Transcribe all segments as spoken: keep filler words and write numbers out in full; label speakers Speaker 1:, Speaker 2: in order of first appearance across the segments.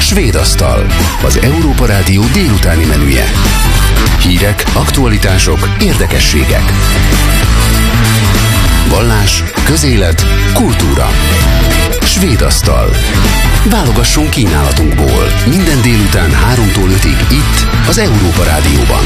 Speaker 1: Svédasztal, az Európa Rádió délutáni menüje. Hírek, aktualitások, érdekességek. Vallás, közélet, kultúra. Svédasztal. Válogassunk kínálatunkból. Minden délután háromtól ötig itt, az Európa Rádióban.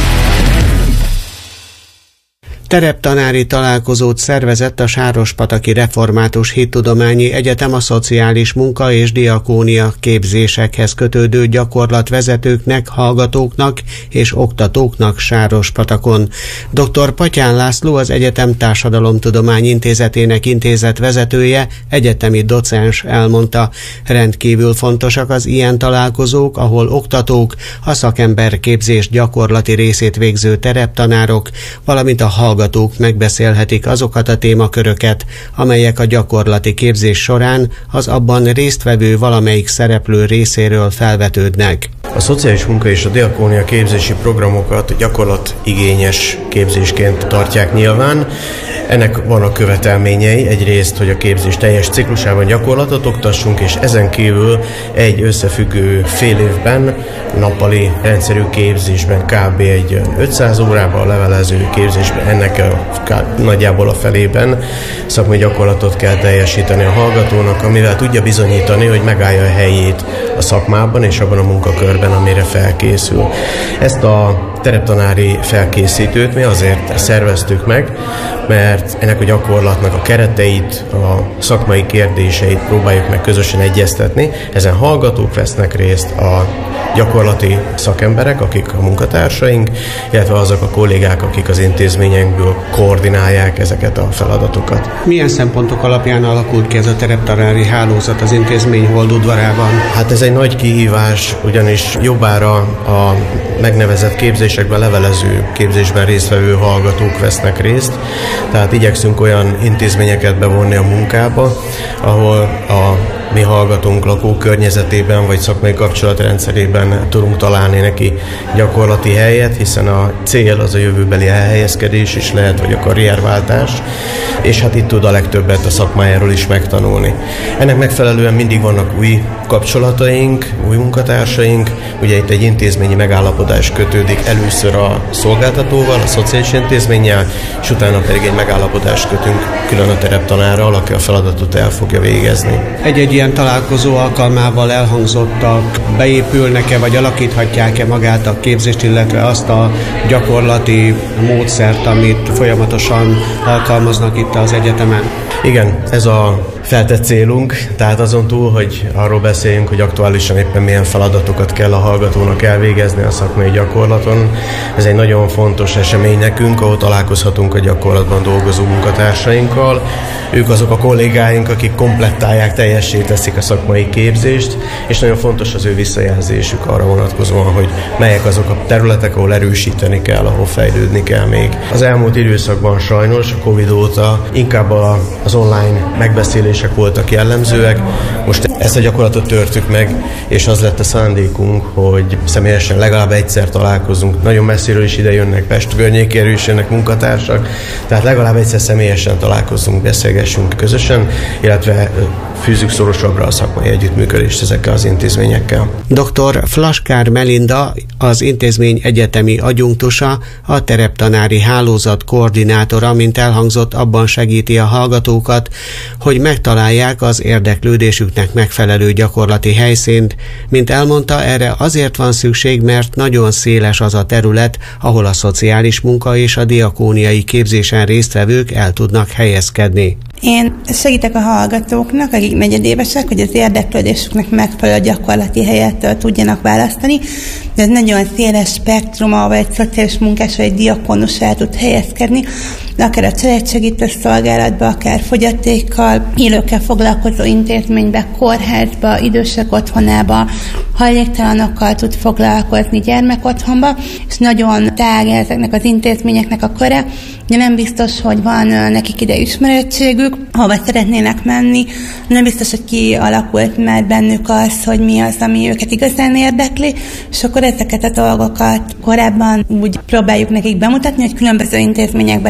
Speaker 2: Tereptanári találkozót szervezett a Sárospataki Református Hittudományi Egyetem a szociális munka és diakónia képzésekhez kötődő gyakorlatvezetőknek, hallgatóknak és oktatóknak Sárospatakon. dr. Patyán László, az Egyetem Társadalomtudományi Intézetének intézetvezetője, egyetemi docens elmondta, rendkívül fontosak az ilyen találkozók, ahol oktatók, a szakemberképzés gyakorlati részét végző tereptanárok, valamint a hallgatók megbeszélhetik azokat a témaköröket, amelyek a gyakorlati képzés során az abban résztvevő valamelyik szereplő részéről felvetődnek.
Speaker 3: A szociális munka és a diakónia képzési programokat gyakorlatigényes képzésként tartják nyilván. Ennek vannak követelményei, egyrészt, hogy a képzés teljes ciklusában gyakorlatot oktassunk, és ezen kívül egy összefüggő fél évben, nappali rendszerű képzésben kb. Egy ötszáz órában, a levelező képzésben ennek a, nagyjából a felében szakmai gyakorlatot kell teljesíteni a hallgatónak, amivel tudja bizonyítani, hogy megállja a helyét a szakmában és abban a munkakörben, amire felkészül. Ezt a tereptanári felkészítőt mi azért szerveztük meg, mert ennek a gyakorlatnak a kereteit, a szakmai kérdéseit próbáljuk meg közösen egyeztetni. Ezen hallgatók vesznek részt, a gyakorlati szakemberek, akik a munkatársaink, illetve azok a kollégák, akik az intézményekből koordinálják ezeket a feladatokat.
Speaker 2: Milyen szempontok alapján alakult ki ez a tereptanári hálózat az intézmény holdudvarában?
Speaker 3: Hát ez egy nagy kihívás, ugyanis jobbára a megnevezett képzésekben, levelező képzésben résztvevő hallgatók vesznek részt, tehát igyekszünk olyan intézményeket bevonni a munkába, ahol a mi hallgatónk lakókörnyezetében vagy szakmai kapcsolatrendszerében tudunk találni neki gyakorlati helyet, hiszen a cél az a jövőbeli elhelyezkedés is lehet, vagy a karrierváltás, és hát itt tud a legtöbbet a szakmájáról is megtanulni. Ennek megfelelően mindig vannak új kapcsolataink, új munkatársaink, ugye itt egy intézményi megállapodás kötődik először a szolgáltatóval, a szociális intézménnyel, és utána pedig egy megállapodást kötünk külön a tereptanárral, aki a feladatot el fogja végezni.
Speaker 2: Egy-egy ilyen találkozó alkalmával elhangzottak, beépülnek-e, vagy alakíthatják-e magát a képzést, illetve azt a gyakorlati módszert, amit folyamatosan alkalmaznak itt az egyetemen?
Speaker 3: Igen, ez a feltett célunk, tehát azon túl, hogy arról beszéljünk, hogy aktuálisan éppen milyen feladatokat kell a hallgatónak elvégezni a szakmai gyakorlaton. Ez egy nagyon fontos esemény nekünk, ahol találkozhatunk a gyakorlatban dolgozó munkatársainkkal. Ők azok a kollégáink, akik komplettálják, teljessé teszik a szakmai képzést, és nagyon fontos az ő visszajelzésük arra vonatkozóan, hogy melyek azok a területek, ahol erősíteni kell, ahol fejlődni kell még. Az elmúlt időszakban sajnos, a Covid óta inkább az online megbeszélések voltak jellemzőek. Most ezt a gyakorlatot törtük meg, és az lett a szándékunk, hogy személyesen legalább egyszer találkozunk. Nagyon messziről is ide jönnek, Pest környékéről is jönnek munkatársak, tehát legalább egyszer személyesen találkozunk, beszélgessünk közösen, illetve fűzzük szorosabbra a szakmai együttműködést ezekkel az intézményekkel.
Speaker 2: doktor Flaskár Melinda, az intézmény egyetemi adjunktusa, a tereptanári hálózat koordinátora, mint elhangzott, abban segíti a hallgatókat, hogy megtalálják az érdeklődésüknek megfelelő gyakorlati helyszínt. Mint elmondta, erre azért van szükség, mert nagyon széles az a terület, ahol a szociális munka és a diakóniai képzésen résztvevők el tudnak helyezkedni.
Speaker 4: Én segítek a hallgatóknak, akik negyedévesek, hogy az érdeklődésüknek megfelelő gyakorlati helyet tudjanak választani. De ez nagyon széles spektrum, ahol egy szociális munkás vagy egy diakónus el tud helyezkedni, akár a családsegítő szolgálatba, akár fogyatékkal, élőkkel foglalkozó intézménybe, kórházba, idősek otthonába, hajléktalanokkal tud foglalkozni, gyermekotthonba, és nagyon tág ezeknek az intézményeknek a köre, de nem biztos, hogy van nekik ide ismerettségük, hova szeretnének menni, nem biztos, hogy kialakult már bennük az, hogy mi az, ami őket igazán érdekli, és akkor ezeket a dolgokat korábban úgy próbáljuk nekik bemutatni, hogy különböző intézményekbe látogatni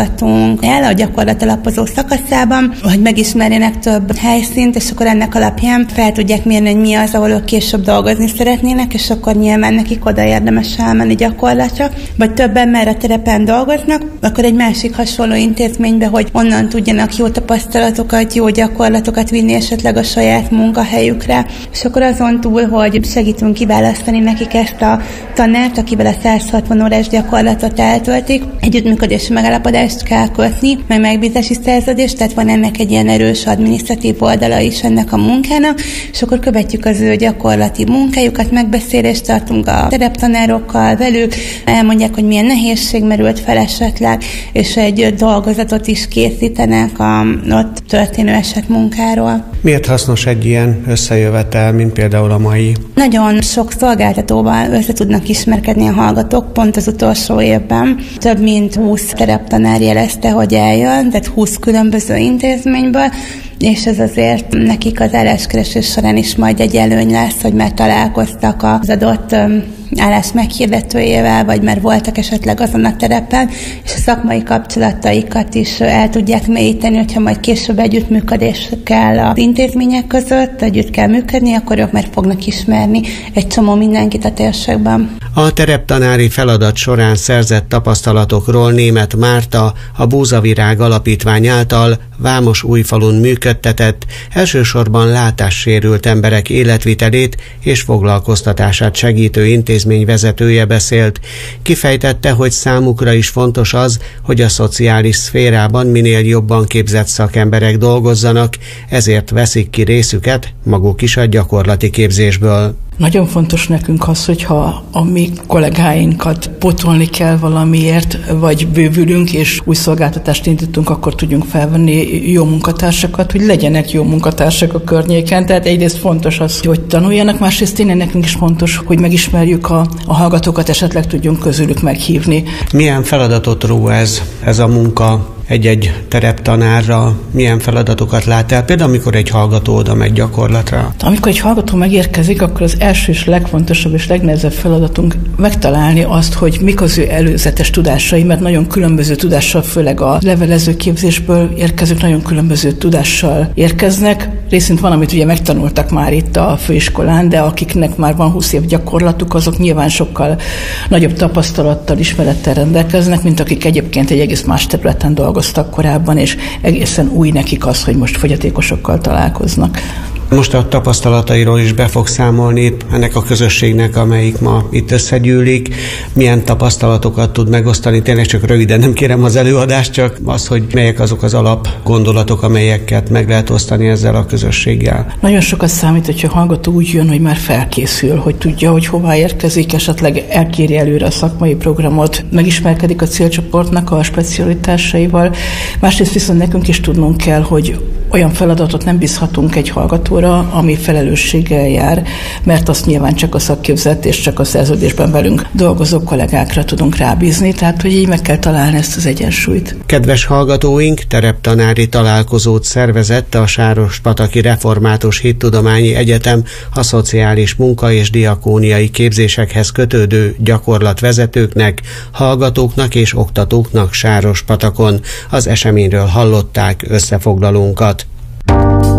Speaker 4: támogatunk el a gyakorlat alapozó szakaszában, hogy megismerjenek több helyszínt, és akkor ennek alapján fel tudják mérni, hogy mi az, ahol ők később dolgozni szeretnének, és akkor nyilván nekik oda érdemes elmenni gyakorlatra, vagy többen már a terepen dolgoznak, akkor egy másik hasonló intézménybe, hogy onnan tudjanak jó tapasztalatokat, jó gyakorlatokat vinni esetleg a saját munkahelyükre, és akkor azon túl, hogy segítünk kiválasztani nekik ezt a tanárt, akivel a száz hatvan órás gyakorlatot eltöltik, együttműködési megállapodást kell kötni, meg megbízási szerződést, tehát van ennek egy ilyen erős adminisztratív oldala is ennek a munkának, és akkor követjük az ő gyakorlati munkájukat, megbeszélést tartunk a tereptanárokkal, velük, elmondják, hogy milyen nehézség merült fel esetleg, és egy dolgozatot is készítenek a ott történő esetmunkáról.
Speaker 2: Miért hasznos egy ilyen összejövetel, mint például a mai?
Speaker 4: Nagyon sok szolgáltatóval össze tudnak ismerkedni a hallgatók, pont az utolsó évben. Több mint húsz tereptanár jelezte, hogy eljön, tehát húsz különböző intézményből, és ez azért nekik az álláskeresés során is majd egy előny lesz, hogy már találkoztak az adott állás meghirdetőjével, vagy már voltak esetleg azon a terepen, és a szakmai kapcsolataikat is el tudják mélyíteni, hogyha majd később együttműködés kell az intézmények között, együtt kell működni, akkor ők már fognak ismerni egy csomó mindenkit a térségben.
Speaker 2: A tereptanári feladat során szerzett tapasztalatokról Németh Márta, a Búzavirág Alapítvány által Vámosújfalun működtetett, elsősorban látássérült emberek életvitelét és foglalkoztatását segítő intézmény vezetője beszélt. Kifejtette, hogy számukra is fontos az, hogy a szociális szférában minél jobban képzett szakemberek dolgozzanak, ezért veszik ki részüket maguk is a gyakorlati képzésből.
Speaker 5: Nagyon fontos nekünk az, hogyha a mi kollégáinkat pótolni kell valamiért, vagy bővülünk, és új szolgáltatást indítunk, akkor tudjunk felvenni jó munkatársakat, hogy legyenek jó munkatársak a környéken. Tehát egyrészt fontos az, hogy tanuljanak, másrészt tényleg nekünk is fontos, hogy megismerjük a, a hallgatókat, esetleg tudjunk közülük meghívni.
Speaker 2: Milyen feladatot ró ez, ez a munka egy-egy tereptanárra, milyen feladatokat lát el, például amikor egy hallgató oda megy gyakorlatra?
Speaker 5: Amikor egy hallgató megérkezik, akkor az első és legfontosabb és legnehezebb feladatunk megtalálni azt, hogy mik az ő előzetes tudásai, mert nagyon különböző tudással, főleg a levelező képzésből érkezők nagyon különböző tudással érkeznek. Részint van, amit ugye megtanultak már itt a főiskolán, de akiknek már van húsz év gyakorlatuk, azok nyilván sokkal nagyobb tapasztalattal, ismerettel rendelkeznek, mint akik egyébként egy egész más területen dolgoztak korábban, és egészen új nekik az, hogy most fogyatékosokkal találkoznak.
Speaker 2: Most a tapasztalatairól is be fog számolni ennek a közösségnek, amelyik ma itt összegyűlik. Milyen tapasztalatokat tud megosztani? Tényleg csak röviden, nem kérem az előadást, csak az, hogy melyek azok az alap gondolatok, amelyeket meg lehet osztani ezzel a közösséggel.
Speaker 5: Nagyon sokat számít, hogyha a hallgató úgy jön, hogy már felkészül, hogy tudja, hogy hová érkezik, esetleg elkéri előre a szakmai programot, megismerkedik a célcsoportnak a specialitásaival. Másrészt viszont nekünk is tudnunk kell, hogy olyan feladatot nem bízhatunk egy hallgatóra, ami felelősséggel jár, mert azt nyilván csak a szakképzett és csak a szerződésben velünk dolgozó kollégákra tudunk rábízni, tehát hogy így meg kell találni ezt az egyensúlyt.
Speaker 2: Kedves hallgatóink, tereptanári találkozót szervezett a Sárospataki Református Hittudományi Egyetem a szociális munka és diakóniai képzésekhez kötődő gyakorlatvezetőknek, hallgatóknak és oktatóknak Sárospatakon. Az eseményről hallották összefoglalónkat.